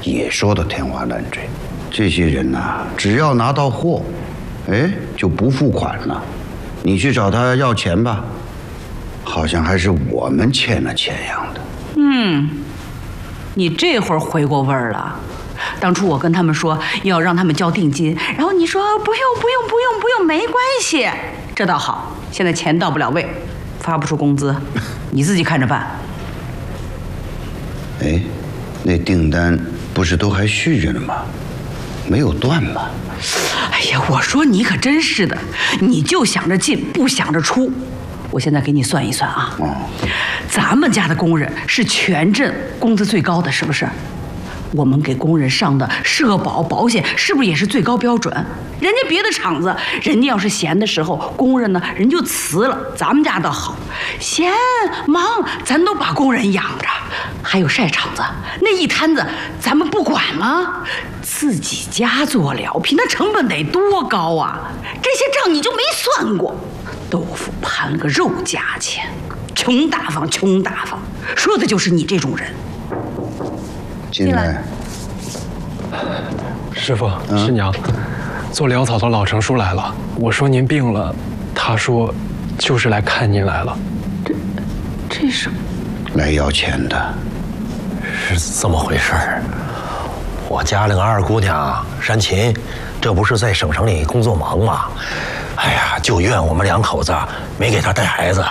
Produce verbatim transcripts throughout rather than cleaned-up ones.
也说的天花乱坠。这些人呐、啊，只要拿到货，哎，就不付款了。你去找他要钱吧，好像还是我们欠了钱样的。 嗯，你这会儿回过味儿了。当初我跟他们说要让他们交定金，然后你说不用不用不用不用，没关系。这倒好，现在钱到不了位，发不出工资，你自己看着办。 哎，那订单不是都还续着呢吗？没有断吧？ 哎呀，我说你可真是的，你就想着进，不想着出。我现在给你算一算啊，哦，咱们家的工人是全镇工资最高的，是不是？我们给工人上的社保保险是不是也是最高标准？人家别的厂子，人家要是闲的时候，工人呢人就辞了，咱们家倒好，闲忙咱都把工人养着。还有晒场子那一摊子，咱们不管吗？自己家做疗皮，那成本得多高啊！这些账你就没算过。豆腐盘了个肉价钱，穷大方，穷大方，说的就是你这种人。 进来。 师傅，师娘，做粮草的老程叔来了。我说您病了，他说就是来看您来了。 这这是来要钱的。 是这么回事儿。我家那个二姑娘山琴，这不是在省城里工作忙吗？哎呀，就怨我们两口子没给她带孩子。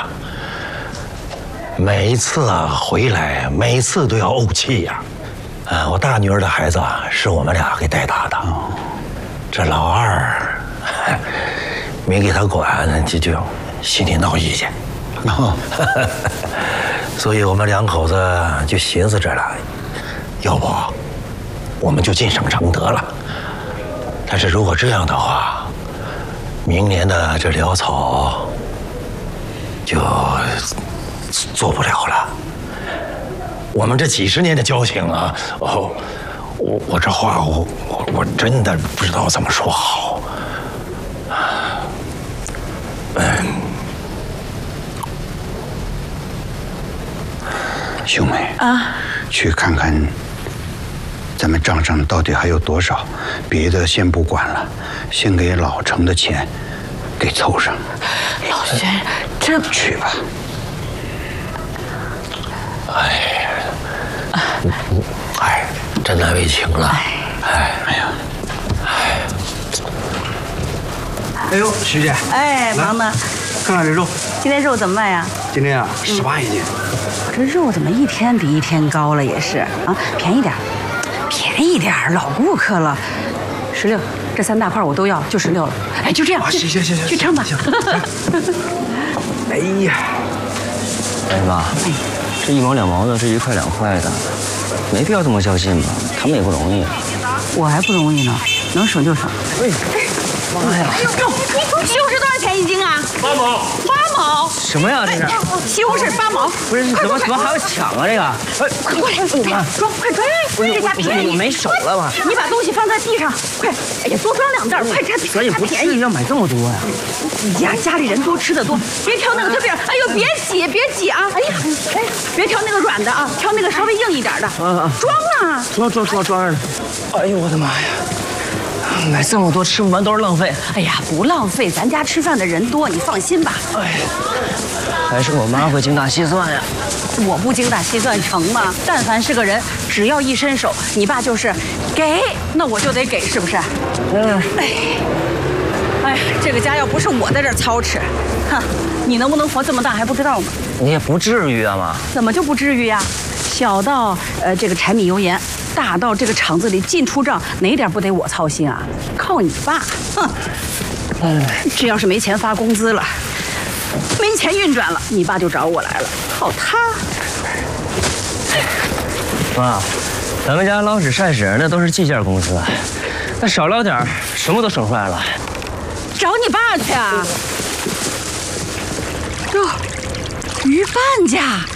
每一次啊回来，每一次都要怄气呀。呃，我大女儿的孩子啊，是我们俩给带大的。这老二没给他管，这就心里闹意见。所以我们两口子就寻思着了，要不我们就进省城得了。但是如果这样的话，明年的这潦草就做不了了。我们这几十年的交情啊，哦，我我这话我我我真的不知道怎么说好。嗯， 秀梅啊， 去看看咱们账上到底还有多少，别的先不管了，先给老程的钱给凑上。 老轩，这去吧。 哎，哎，真难为情了。哎，哎呀，哎， 哎呦，徐姐， 哎，忙呢？ 看看这肉， 今天肉怎么卖呀？ 今天啊，十八一斤。 这肉怎么一天比一天高了？也是啊，便宜点，便宜点，老顾客了。十六，这三大块我都要，就十六了。哎，就这样。 啊，行行行行， 去称吧。 哎呀， 哎妈，这一毛两毛的，这一块两块的，没必要这么较劲吧？他们也不容易。 我还不容易呢，能省就省。 哎，妈呀！ 肉，西红柿多少钱一斤啊？ 八毛。 八毛？ 什么呀？这是西红柿八毛。 不是怎么怎么还要抢啊？这个？ 哎，快过来！哎，装，快装！ 不是这家便宜， 我没手了吧？ 你把东西放在地上，快！哎呀，多装两袋，快占咱也不便宜，要买这么多呀。 呀，家里人多吃的多，别挑那个特别。哎呦，别挤，别挤啊！哎呀，哎，别挑那个软的啊，挑那个稍微硬一点的。啊啊！装啊！ 装装装装着。哎呦我的妈呀！买这么多吃不完都是浪费。 哎呀，不浪费，咱家吃饭的人多，你放心吧。 哎，还是我妈会精打细算呀。 我不精打细算成吗？但凡是个人，只要一伸手，你爸就是给，那我就得给，是不是？嗯。哎，哎呀，这个家要不是我在这儿操持，哼，你能不能活这么大还不知道吗？ 你也不至于啊妈。 怎么就不至于呀？小到呃这个柴米油盐，大到这个厂子里进出账，哪点不得我操心啊？靠你爸，哼！哎，这要是没钱发工资了，没钱运转了，你爸就找我来了，靠他。 妈，咱们家捞纸晒纸那都是计件工资，那少捞点什么都省出来了。 找你爸去啊！哟，鱼半价。